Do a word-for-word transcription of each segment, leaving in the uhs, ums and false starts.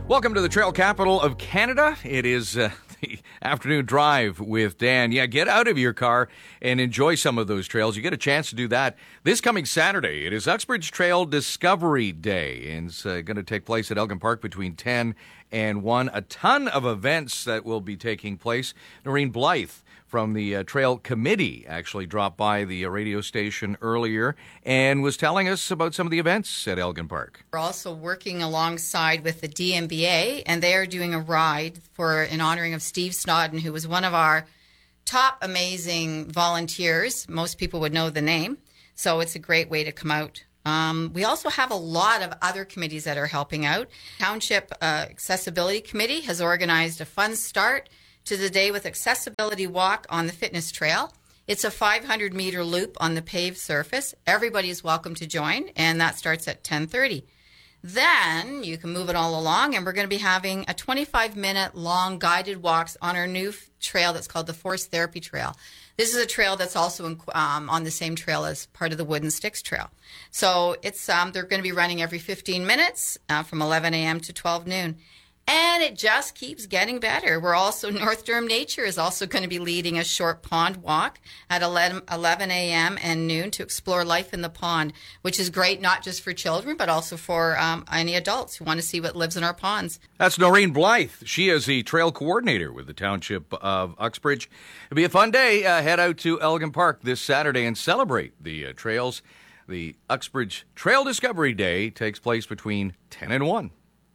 Welcome to the trail capital of Canada. It is uh, the afternoon drive with Dan. Yeah, get out of your car and enjoy some of those trails. You get a chance to do that this coming Saturday. It is Uxbridge Trail Discovery Day, and it's uh, going to take place at Elgin Park between ten and one. A ton of events that will be taking place. Noreen Blythe from the uh, Trail Committee actually dropped by the uh, radio station earlier and was telling us about some of the events at Elgin Park. We're also working alongside with the D M B A, and they are doing a ride for in honoring of Steve Snodden, who was one of our top amazing volunteers. Most people would know the name, so it's a great way to come out. Um, we also have a lot of other committees that are helping out. Township uh, Accessibility Committee has organized a fun start to the day with accessibility walk on the fitness trail. It's a five hundred meter loop on the paved surface. Everybody is welcome to join, and that starts at ten thirty. Then you can move it all along, and we're going to be having a twenty-five minute long guided walks on our new f- trail that's called the Force Therapy Trail. This is a trail that's also in, um, on the same trail as part of the Wooden Sticks Trail. So it's um, they're going to be running every fifteen minutes uh, from eleven a.m. to twelve noon. And it just keeps getting better. We're also, North Durham Nature is also going to be leading a short pond walk at eleven a.m. and noon to explore life in the pond, which is great not just for children, but also for um, any adults who want to see what lives in our ponds. That's Noreen Blythe. She is the trail coordinator with the Township of Uxbridge. It'll be a fun day. Uh, head out to Elgin Park this Saturday and celebrate the uh, trails. The Uxbridge Trail Discovery Day takes place between ten and one.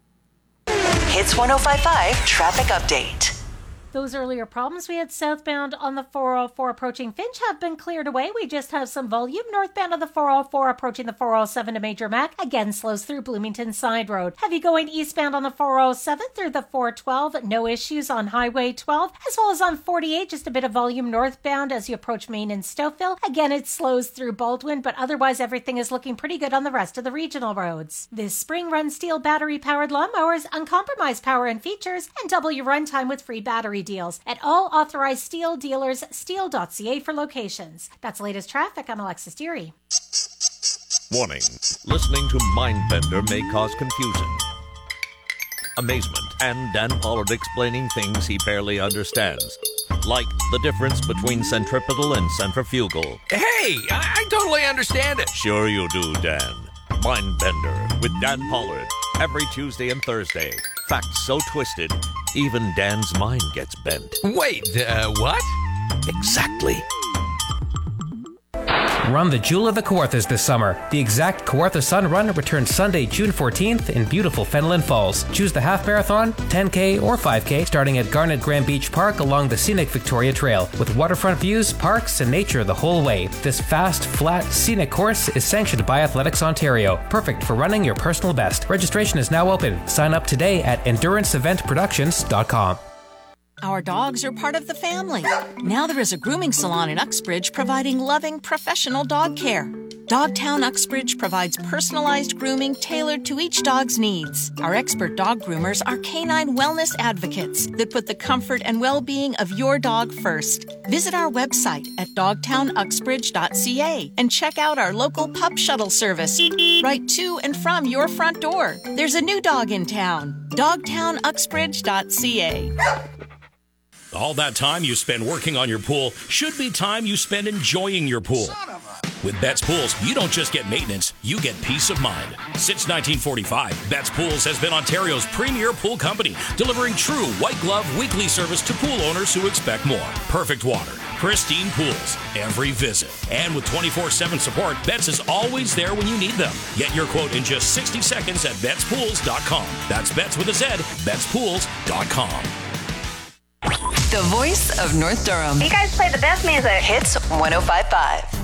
Hits one oh five point five Traffic Update. Those earlier problems we had southbound on the four oh four approaching Finch have been cleared away. We just have some volume northbound on the four oh four approaching the four oh seven to Major Mac. Again, slows through Bloomington Side Road. Heavy going eastbound on the four oh seven through the four twelve. No issues on Highway twelve, as well as on forty-eight. Just a bit of volume northbound as you approach Main and Stouffville. Again, it slows through Baldwin, but otherwise everything is looking pretty good on the rest of the regional roads. This spring, run steel battery-powered lawnmowers, uncompromised power and features, and double your runtime with free battery deals at all authorized steel dealers, steel dot c a for locations. That's latest traffic. I'm Alexis Deary. Warning. Listening to Mindbender may cause confusion, amazement, and Dan Pollard explaining things he barely understands. Like the difference between centripetal and centrifugal. Hey, I, I totally understand it. Sure you do, Dan. Mindbender with Dan Pollard. Every Tuesday and Thursday. Facts so twisted, even Dan's mind gets bent. Wait, uh, what? Exactly. Run the Jewel of the Kawarthas this summer. The Exact Kawartha Sun Run returns Sunday, June fourteenth in beautiful Fenelon Falls. Choose the half marathon, ten K, or five K starting at Garnet Grand Beach Park along the scenic Victoria Trail with waterfront views, parks, and nature the whole way. This fast, flat, scenic course is sanctioned by Athletics Ontario. Perfect for running your personal best. Registration is now open. Sign up today at endurance event productions dot com. Our dogs are part of the family. Now there is a grooming salon in Uxbridge providing loving, professional dog care. Dogtown Uxbridge provides personalized grooming tailored to each dog's needs. Our expert dog groomers are canine wellness advocates that put the comfort and well-being of your dog first. Visit our website at dogtown uxbridge dot c a and check out our local pup shuttle service right to and from your front door. There's a new dog in town. dogtown uxbridge dot c a. All that time you spend working on your pool should be time you spend enjoying your pool. With Betts Pools, you don't just get maintenance, you get peace of mind. Since nineteen forty-five, Betts Pools has been Ontario's premier pool company, delivering true white glove weekly service to pool owners who expect more. Perfect water, pristine pools, every visit. And with twenty-four seven support, Betts is always there when you need them. Get your quote in just sixty seconds at betts pools dot com. That's Betts with a Z, betts pools dot com. The voice of North Durham. You guys play the best music. Hits one oh five point five.